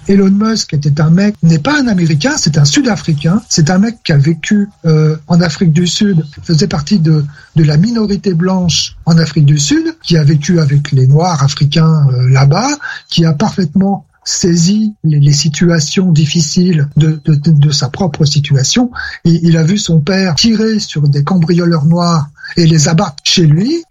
Elon Musk n'est pas un Américain, c'est un Sud-Africain. C'est un mec qui a vécu en Afrique du Sud, faisait partie de la minorité blanche en Afrique du Sud, qui a vécu avec les Noirs africains là-bas, qui a parfaitement saisi les situations difficiles de sa propre situation. Et il a vu son père tirer sur des cambrioleurs noirs et les abattre chez lui.